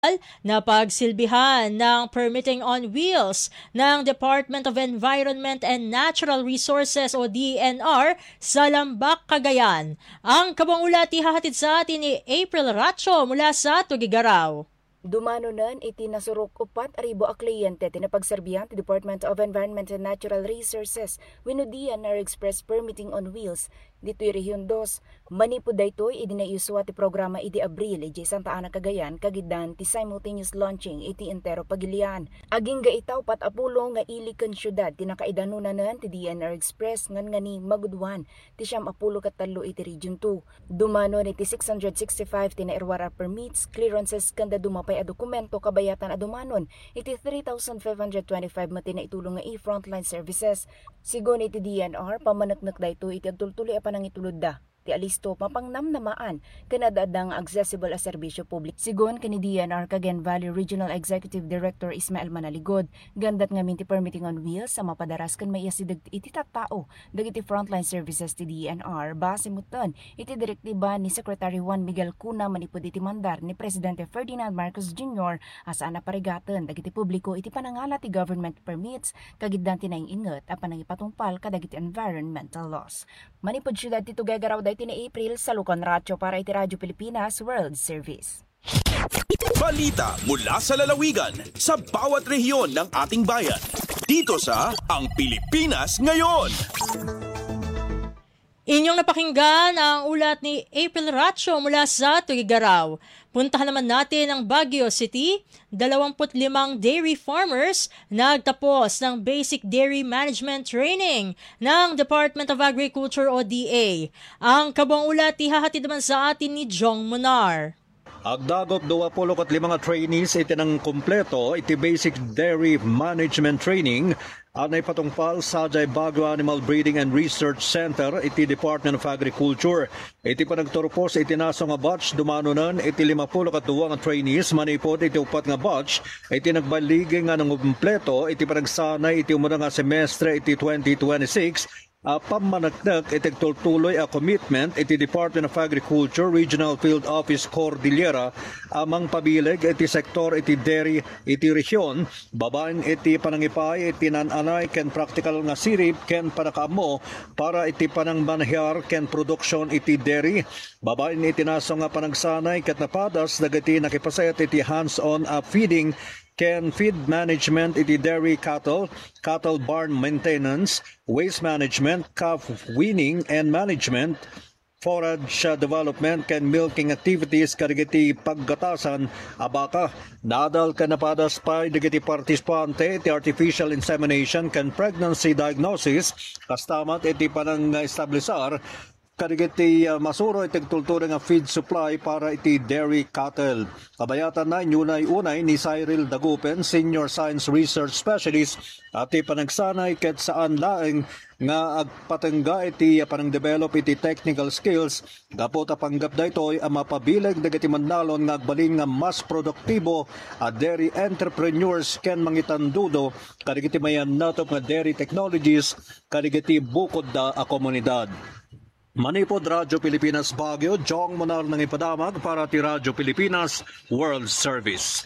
na pagsilbihan ng Permitting on Wheels ng Department of Environment and Natural Resources o DENR sa Lambak, Cagayan. Ang kabang ulat ihahatid sa atin ni April Racho mula sa Tugigaraw. Dumano nan iti nasurok 4,000 a kliyente tinapagserbihan ti Department of Environment and Natural Resources wenno DENR Express Permitting on Wheels dito'y Rehiyon 2. Manipod daytoy idinayuswa ti programa iti Abril iti Santa Ana, Cagayan kagiddan ti simultaneous launching iti entero Pagilian. Aging gaitaw patapulo nga iliken syudad tinakaidanunanan ti DENR Express ngani magudwan ti siyam apulo katalo iti Region 2. Dumano iti 665 tinairwara permits, clearances kanda dumapay a dokumento kabayatan a dumanon iti 3,525 mati na itulong nga e-frontline services. Sigon iti DENR pamanaknak daytoy iti agtultuloy a panangitulod da. Ti alisto mapangnamnamaan kanadadang accessible a serbisyo publik. Sigon kani DENR Cagayan Valley Regional Executive Director Ismael Manaligod, gandat ngamin ti Permitting on Wheels sa mapadaras kan may asidag iti tattao dagiti frontline services ti DENR base muton iti direktiba ni Secretary Juan Miguel Cuna manipod iti mandar ni Presidente Ferdinand Marcos Jr. asaan na parigatan dagiti publiko iti panangala ti government permits kagiddan ti nainginget a panangipatungpal kadagiti environmental laws. Manipod syudad ti Tugigaraw daytoy ni April sa Lucon Racho para iti Radyo Pilipinas World Service. Balita mula sa lalawigan sa bawat rehiyon ng ating bayan. Dito sa Ang Pilipinas Ngayon. Inyong napakinggan ang ulat ni April Racho mula sa Tugigaraw. Puntahan naman natin ang Baguio City. 25 dairy farmers nagtapos ng Basic Dairy Management Training ng Department of Agriculture o DA. Ang kabang ulat ihahatid naman sa atin ni Jong Munar. Agdagot 25 trainees iti ng kumpleto iti Basic Dairy Management Training anay patungpal sa Baguio Animal Breeding and Research Center iti Department of Agriculture. Iti panagturpos iti naso nga batch dumanunan iti 52 nga trainees manipod iti 4 nga batch iti nagbaligi nga ng kumpleto iti panagsanay iti umuna nga semestre iti 2026 pamanagnak iti tultuloy a commitment iti Department of Agriculture Regional Field Office Cordillera amang pabileg iti sektor iti dairy iti rehiyon babaen iti panangipay iti nananay ken practical nga sirip ken panakamo para iti panangmanhyar ken production iti dairy babaen iti naso nga panagsanay ket napadas dagiti nakipasayat iti hands-on feeding ken feed management iti dairy cattle barn maintenance, waste management, calf weaning and management, forage development ken milking activities kadagiti paggatasan a baka. Nadal ken napadas pay dagiti partisipante iti artificial insemination ken pregnancy diagnosis kastamat iti panang-establisar kadagiti masuro iti tulturo nga feed supply para iti dairy cattle. Kabayatan na unay ni Cyril Dagupen, Senior Science Research Specialist at panagsanay ket saan laeng nga agpatengga iti panang-develop iti technical skills dapat panggap daytoy ang mapabilag dagiti mandalon nga agbalin nga mas produktibo a dairy entrepreneurs ken mangitandudo kadagiti mayan natop nga dairy technologies kadagiti bukod da a komunidad. Manipod Radyo Pilipinas Baguio, Jong Monar ng ipadamag para ti Radyo Pilipinas World Service.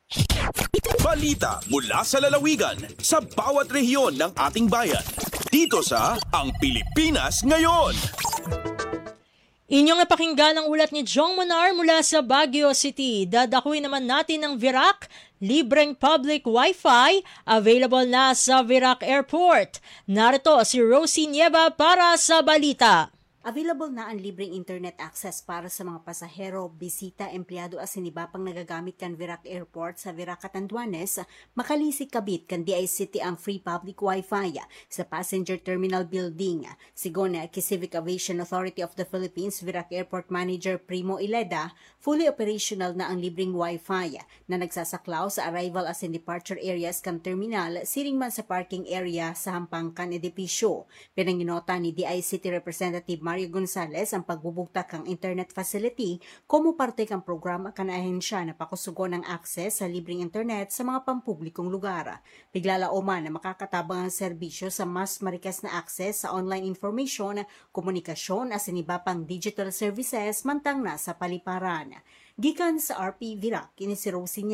Balita mula sa lalawigan sa bawat rehiyon ng ating bayan. Dito sa Ang Pilipinas Ngayon. Inyong napakinggan ang ulat ni Jong Monar mula sa Baguio City. Dadakuin naman natin ang Virac. Libreng public Wi-Fi available na sa Virac Airport. Narito si Rosie Nieva para sa balita. Available na ang libreng internet access para sa mga pasahero, bisita, empleyado at sinibapang nagagamit kan Virac Airport sa Virac Catanduanes, makalisik kabit kan DICT ang free public Wi-Fi sa Passenger Terminal Building. Sigon kay Civic Aviation Authority of the Philippines Virac Airport Manager Primo Ileda, fully operational na ang libreng Wi-Fi na nagsasaklaw sa arrival as in departure areas kan terminal, siring man sa parking area sa hampang kan edipisyo. Pinanginota ni DICT Representative Mario Gonzales ang pagbubugtak ng internet facility como parte kang programa kan ahensya na pakusugon ng access sa libreng internet sa mga pampublikong lugar. Biglalauman na makakatabang ang serbisyo sa mas marikas na access sa online information, komunikasyon at sinibapang digital services mantang nasa paliparan. Gikan sa RP Virac, kini si Rosie